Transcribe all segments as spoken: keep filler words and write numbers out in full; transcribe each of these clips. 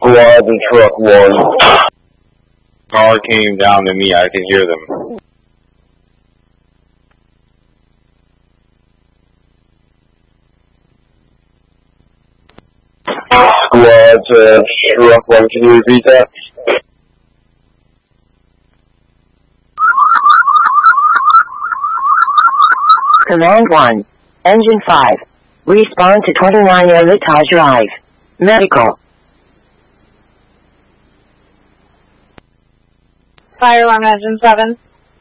Squad to truck one. Caller came down to me, I can hear them. Squad to truck one, can you repeat that? Command one, Engine five, respond to twenty-nine Ermitage Drive, medical. Fire alarm engine seven.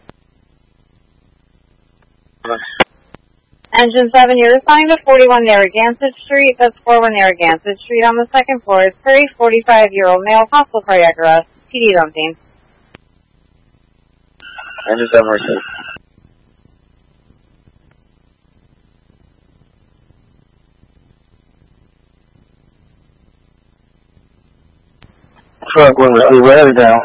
Engine seven, you're responding to forty-one Narragansett Street. That's forty-one Narragansett Street on the second floor. It's a forty-five-year-old male, possible cardiac arrest. P D's on scene. Engine seven, receive. Truck one, receive. Where are down?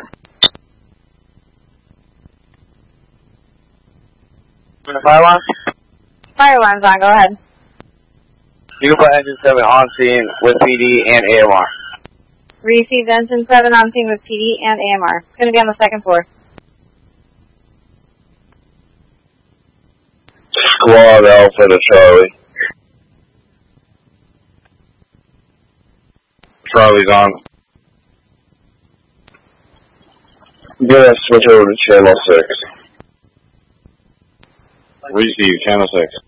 Fire alarm? Fire alarm's on, go ahead. You can put engine seven on scene with P D and A M R. Received engine seven on scene with P D and A M R. It's going to be on the second floor. Squad Alpha to Charlie. Charlie's on. I'm gonna switch over to channel six. Receive, channel six.